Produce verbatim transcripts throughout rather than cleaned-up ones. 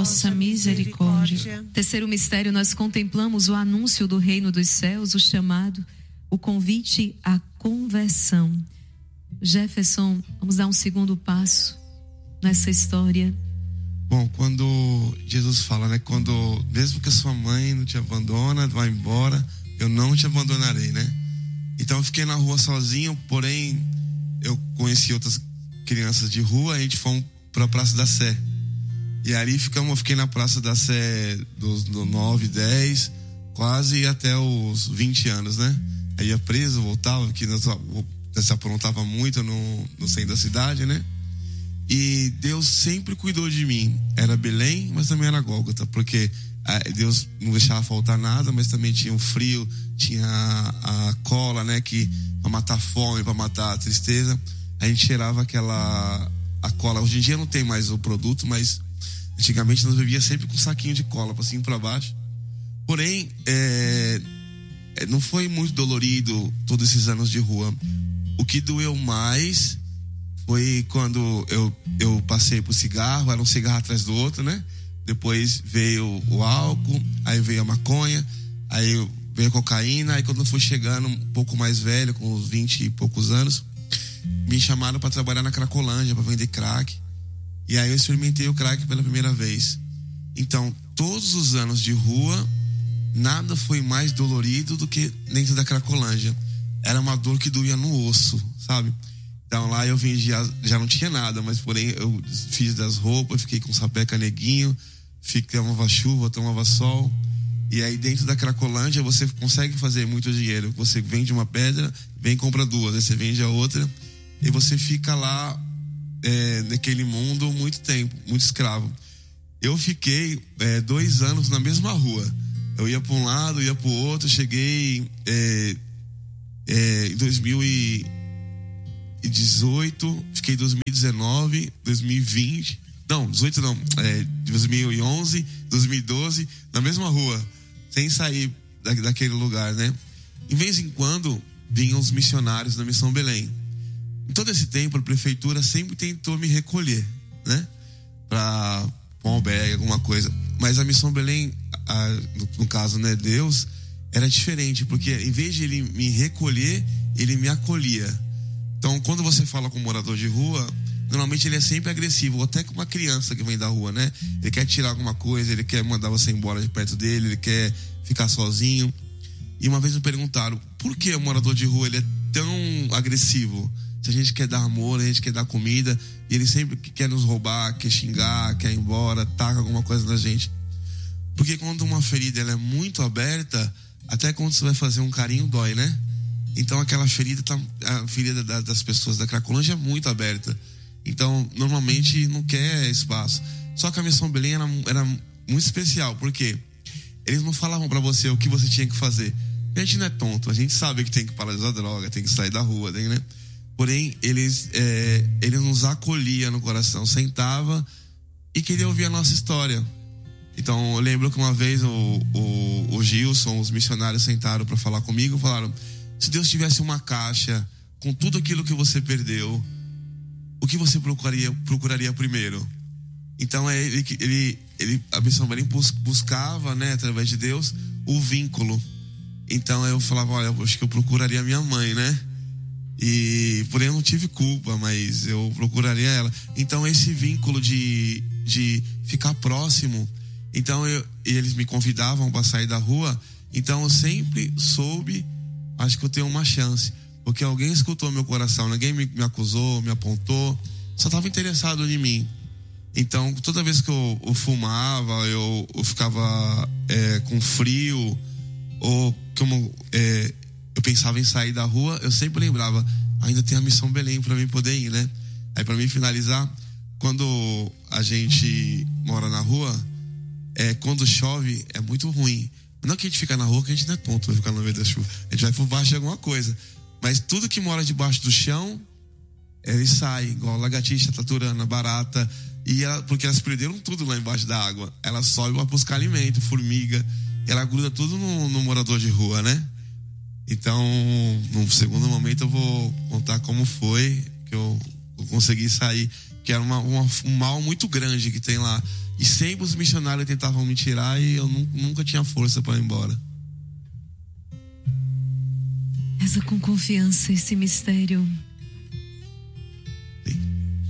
vossa misericórdia. Terceiro mistério, nós contemplamos o anúncio do reino dos céus, o chamado, o convite à conversão. Jefferson, vamos dar um segundo passo nessa história. Bom, quando Jesus fala, né? Quando, mesmo que a sua mãe não te abandona, vai embora, eu não te abandonarei, né? Então eu fiquei na rua sozinho, porém eu conheci outras crianças de rua, a gente fomos para a Praça da Sé. E ali ficamos, eu fiquei na Praça da Sé dos nove, dez, quase até os vinte anos, né? Aí ia preso, voltava, que nós se aprontava muito no, no centro da cidade, né? E Deus sempre cuidou de mim. Era Belém, mas também era Gólgota, porque Deus não deixava faltar nada, mas também tinha o frio, tinha a, a cola, né? Que para matar a fome, para matar a tristeza, a gente cheirava aquela a cola. Hoje em dia não tem mais o produto, mas antigamente nós bebia sempre com um saquinho de cola para cima e para baixo. Porém, é, não foi muito dolorido todos esses anos de rua. O que doeu mais foi quando eu, eu passei pro cigarro, era um cigarro atrás do outro, né? Depois veio o álcool, aí veio a maconha, aí veio a cocaína, aí quando eu fui chegando um pouco mais velho, com uns vinte e poucos anos, me chamaram para trabalhar na Cracolândia, para vender crack. E aí eu experimentei o crack pela primeira vez. Então, todos os anos de rua, nada foi mais dolorido do que dentro da Cracolândia. Era uma dor que doía no osso, sabe? Então lá eu vendia, já não tinha nada, mas porém eu fiz das roupas, fiquei com sapeca neguinho, fiquei, tomava chuva, tomava sol. E aí dentro da Cracolândia você consegue fazer muito dinheiro. Você vende uma pedra, vem e compra duas, aí você vende a outra e você fica lá é, naquele mundo muito tempo, muito escravo. Eu fiquei é, dois anos na mesma rua. Eu ia para um lado, ia para o outro, cheguei é, é, em dois mil e dezoito, fiquei em dois mil e dezenove, dois mil e vinte, não, dezoito não, é, dois mil e onze, dois mil e doze, na mesma rua, sem sair da, daquele lugar, né? Em vez em quando vinham os missionários da Missão Belém. Em todo esse tempo a prefeitura sempre tentou me recolher, né? Pra um albergue, alguma coisa. Mas a Missão Belém, a, no, no caso, né, Deus, era diferente, porque em vez de ele me recolher, ele me acolhia. Então, quando você fala com um morador de rua, normalmente ele é sempre agressivo, ou até com uma criança que vem da rua, né? Ele quer tirar alguma coisa, ele quer mandar você embora de perto dele, ele quer ficar sozinho. E uma vez me perguntaram, por que o morador de rua ele é tão agressivo? Se a gente quer dar amor, a gente quer dar comida, e ele sempre quer nos roubar, quer xingar, quer ir embora, taca alguma coisa na gente. Porque quando uma ferida ela é muito aberta, até quando você vai fazer um carinho dói, né? Então aquela ferida, tá, a ferida das pessoas da Cracolândia é muito aberta. Então normalmente não quer espaço. Só que a Missão Belém era, era muito especial, porque eles não falavam pra você o que você tinha que fazer. A gente não é tonto, a gente sabe que tem que parar de usar droga, tem que sair da rua, tem, né? Porém, eles, é, eles nos acolhiam no coração, sentava e queria ouvir a nossa história. Então eu lembro que uma vez o, o, o Gilson, os missionários sentaram para falar comigo, falaram: se Deus tivesse uma caixa com tudo aquilo que você perdeu, o que você procuraria, procuraria primeiro? Então é ele, ele, ele, a Missão Belém buscava, né, através de Deus, o vínculo. Então eu falava, olha, eu acho que eu procuraria a minha mãe, né? E porém eu não tive culpa, mas eu procuraria ela. Então esse vínculo de, de ficar próximo. Então eu, eles me convidavam para sair da rua. Então eu sempre soube, acho que eu tenho uma chance, porque alguém escutou meu coração, ninguém me, me acusou, me apontou, só estava interessado em mim. Então toda vez que eu, eu fumava, eu, eu ficava é, com frio, ou como é, eu pensava em sair da rua, eu sempre lembrava, ainda tem a Missão Belém para mim poder ir, né? Aí para mim finalizar, quando a gente mora na rua, é, quando chove é muito ruim. Não que a gente fica na rua, que a gente não é tonto, vai ficar no meio da chuva. A gente vai por baixo de alguma coisa. Mas tudo que mora debaixo do chão, ele sai, igual lagartixa, taturana, barata. E ela, porque elas perderam tudo lá embaixo da água. Ela sobe para buscar alimento, formiga. E ela gruda tudo no, no morador de rua, né? Então, no segundo momento eu vou contar como foi que eu, eu consegui sair. Que era uma, uma, um mal muito grande que tem lá. E sempre os missionários tentavam me tirar e eu nunca, nunca tinha força para ir embora. Reza com confiança esse mistério. Sim.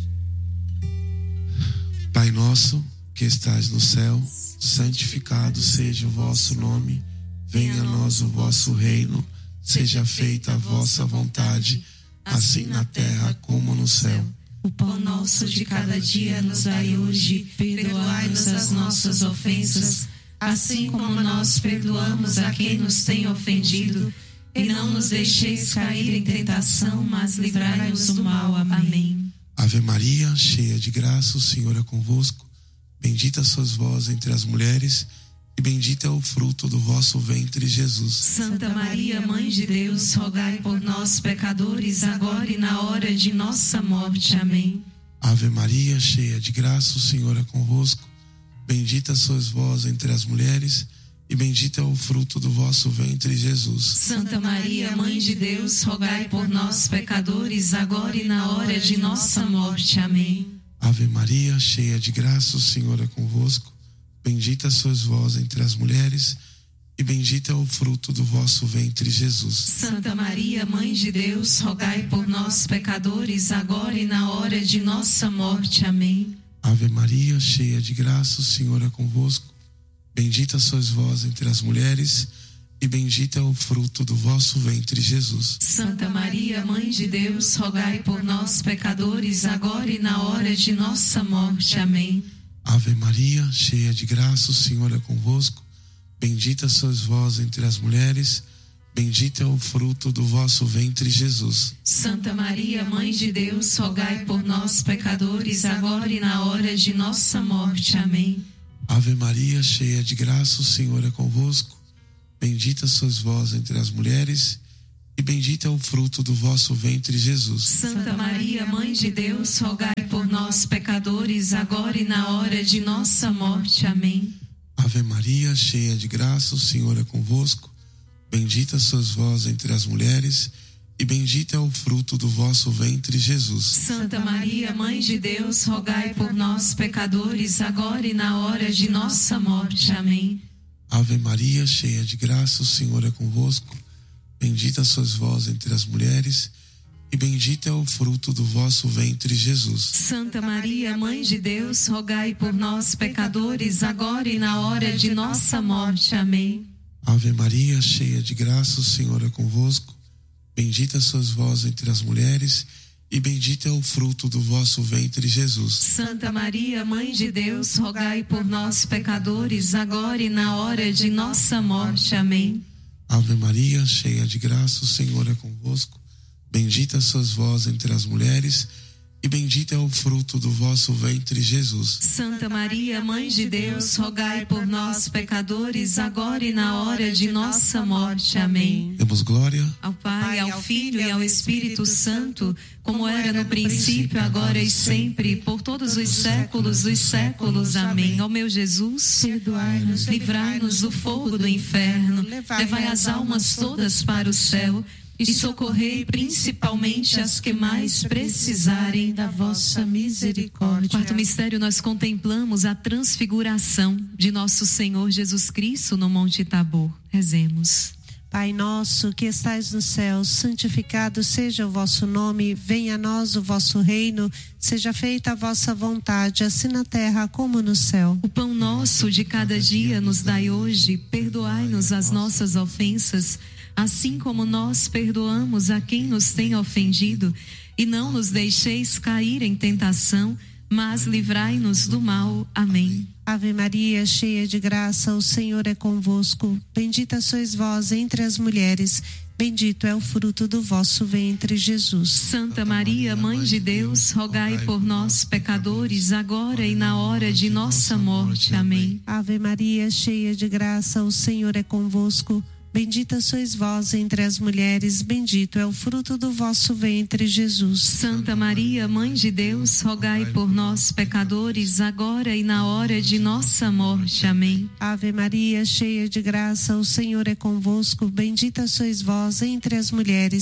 Pai nosso, que estás no céu, santificado seja o vosso nome. Venha a nós o vosso reino. Seja feita a vossa vontade, assim na terra como no céu. O pão nosso de cada dia nos dai hoje. Perdoai-nos as nossas ofensas, assim como nós perdoamos a quem nos tem ofendido. E não nos deixeis cair em tentação, mas livrai-nos do mal. Amém. Ave Maria, cheia de graça, o Senhor é convosco. Bendita sois vós entre as mulheres, e bendito é o fruto do vosso ventre, Jesus. Santa Maria, Mãe de Deus, rogai por nós, pecadores, agora e na hora de nossa morte. Amém. Ave Maria, cheia de graça, o Senhor é convosco. Bendita sois vós entre as mulheres, e bendito é o fruto do vosso ventre, Jesus. Santa Maria, Mãe de Deus, rogai por nós, pecadores, agora e na hora de nossa morte. Amém. Ave Maria, cheia de graça, o Senhor é convosco. Bendita sois vós entre as mulheres, e bendito é o fruto do vosso ventre, Jesus. Santa Maria, Mãe de Deus, rogai por nós, pecadores, agora e na hora de nossa morte. Amém. Ave Maria, cheia de graça, o Senhor é convosco. Bendita sois vós entre as mulheres, e bendito é o fruto do vosso ventre, Jesus. Santa Maria, Mãe de Deus, rogai por nós, pecadores, agora e na hora de nossa morte. Amém. Ave Maria, cheia de graça, o Senhor é convosco. Bendita sois vós entre as mulheres, bendito é o fruto do vosso ventre, Jesus. Santa Maria, Mãe de Deus, rogai por nós, pecadores, agora e na hora de nossa morte. Amém. Ave Maria, cheia de graça, o Senhor é convosco. Bendita sois vós entre as mulheres, e bendito é o fruto do vosso ventre, Jesus. Santa Maria, Mãe de Deus, rogai por nós, pecadores, agora e na hora de nossa morte. Amém. Ave Maria, cheia de graça, o Senhor é convosco. Bendita sois vós entre as mulheres, e bendito é o fruto do vosso ventre, Jesus. Santa Maria, Mãe de Deus, rogai por nós, pecadores, agora e na hora de nossa morte. Amém. Ave Maria, cheia de graça, o Senhor é convosco. Bendita sois vós entre as mulheres, e bendito é o fruto do vosso ventre, Jesus. Santa Maria, Mãe de Deus, rogai por nós, pecadores, agora e na hora de nossa morte. Amém. Ave Maria, cheia de graça, o Senhor é convosco. Bendita sois vós entre as mulheres, e bendito é o fruto do vosso ventre, Jesus. Santa Maria, Mãe de Deus, rogai por nós, pecadores, agora e na hora de nossa morte. Amém. Ave Maria, cheia de graça, o Senhor é convosco. Bendita sois vós entre as mulheres, e bendito é o fruto do vosso ventre, Jesus. Santa Maria, Mãe de Deus, rogai por nós, pecadores, agora e na hora de nossa morte. Amém. Demos glória ao Pai, ao Filho e ao Espírito Santo, como era no princípio, agora e sempre, por todos os séculos dos séculos. Amém. Ó meu Jesus, perdoai-nos, livrai-nos do fogo do inferno, levai as almas todas para o céu e socorrei principalmente as que mais precisarem da vossa misericórdia. Quarto mistério, nós contemplamos a transfiguração de nosso Senhor Jesus Cristo no Monte Tabor. Rezemos. Pai nosso que estais no céu, santificado seja o vosso nome, venha a nós o vosso reino, seja feita a vossa vontade, assim na terra como no céu. O pão nosso de cada dia nos dai hoje, perdoai-nos as nossas ofensas, assim como nós perdoamos a quem nos tem ofendido, e não nos deixeis cair em tentação, mas livrai-nos do mal. Amém. Ave Maria, cheia de graça, o Senhor é convosco. Bendita sois vós entre as mulheres, bendito é o fruto do vosso ventre, Jesus. Santa Maria, Mãe de Deus, rogai por nós, pecadores, agora e na hora de nossa morte. Amém. Ave Maria, cheia de graça, o Senhor é convosco. Bendita sois vós entre as mulheres, bendito é o fruto do vosso ventre, Jesus. Santa Maria, Mãe de Deus, rogai por nós, pecadores, agora e na hora de nossa morte. Amém. Ave Maria, cheia de graça, o Senhor é convosco, bendita sois vós entre as mulheres,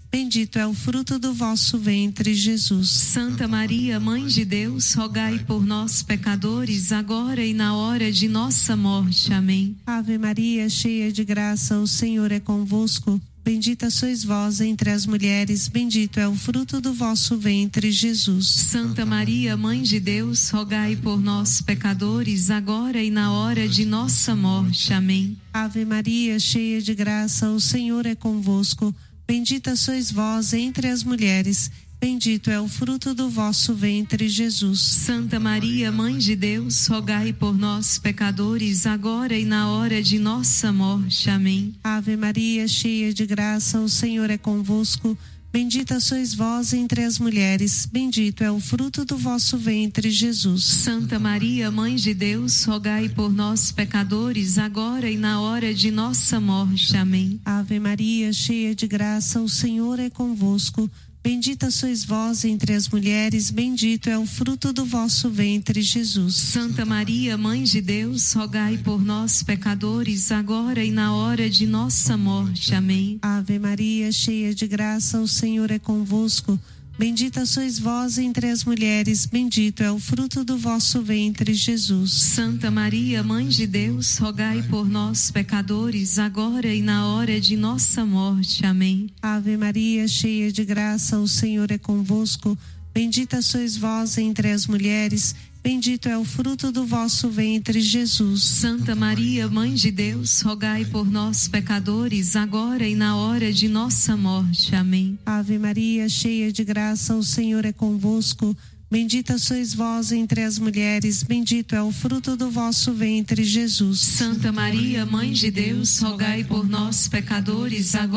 bendito é o fruto do vosso ventre, Jesus. Santa Maria, Mãe de Deus, rogai por nós, pecadores, agora e na hora de nossa morte. Amém. Ave Maria, cheia de graça, o Senhor é convosco. Bendita sois vós entre as mulheres, bendito é o fruto do vosso ventre, Jesus. Santa Maria, Mãe de Deus, rogai por nós, pecadores, agora e na hora de nossa morte. Amém. Ave Maria, cheia de graça, o Senhor é convosco. Bendita sois vós entre as mulheres, bendito é o fruto do vosso ventre, Jesus. Santa Maria, Mãe de Deus, rogai por nós, pecadores, agora e na hora de nossa morte. Amém. Ave Maria, cheia de graça, o Senhor é convosco. Bendita sois vós entre as mulheres, bendito é o fruto do vosso ventre, Jesus. Santa Maria, Mãe de Deus, rogai por nós, pecadores, agora e na hora de nossa morte. Amém. Ave Maria, cheia de graça, o Senhor é convosco. Bendita sois vós entre as mulheres, bendito é o fruto do vosso ventre, Jesus. Santa Maria, Mãe de Deus, rogai por nós, pecadores, agora e na hora de nossa morte. Amém. Ave Maria, cheia de graça, o Senhor é convosco. Bendita sois vós entre as mulheres, bendito é o fruto do vosso ventre, Jesus. Santa Maria, Mãe de Deus, rogai por nós, pecadores, agora e na hora de nossa morte. Amém. Ave Maria, cheia de graça, o Senhor é convosco. Bendita sois vós entre as mulheres, bendito é o fruto do vosso ventre, Jesus. Santa Maria, Mãe de Deus, rogai por nós, pecadores, agora e na hora de nossa morte. Amém. Ave Maria, cheia de graça, o Senhor é convosco. Bendita sois vós entre as mulheres, bendito é o fruto do vosso ventre, Jesus. Santa Maria, Mãe de Deus, rogai por nós, pecadores, agora